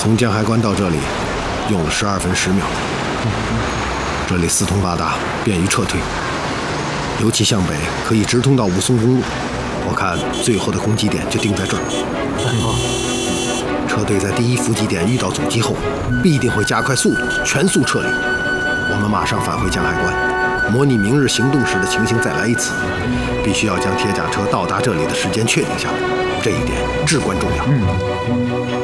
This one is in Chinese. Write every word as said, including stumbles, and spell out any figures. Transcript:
从江海关到这里用了十二分十秒。这里四通八达，便于撤退，尤其向北可以直通到武松公路。我看最后的攻击点就定在这儿。车队在第一伏击点遇到阻击后，必定会加快速度，全速撤离。我们马上返回江海关，模拟明日行动时的情形再来一次。必须要将铁甲车到达这里的时间确定下来，这一点至关重要。 嗯。